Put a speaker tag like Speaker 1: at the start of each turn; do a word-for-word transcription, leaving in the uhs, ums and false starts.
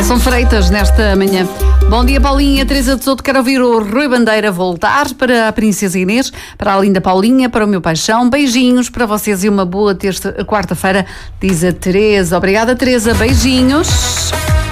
Speaker 1: Nelson Freitas, nesta manhã. Bom dia, Paulinha. Teresa de Souto, quero ouvir o Rui Bandeira voltar, para a Princesa Inês, para a linda Paulinha, para o meu paixão. Beijinhos para vocês e uma boa terça, quarta-feira, diz a Teresa. Obrigada, Teresa. Beijinhos.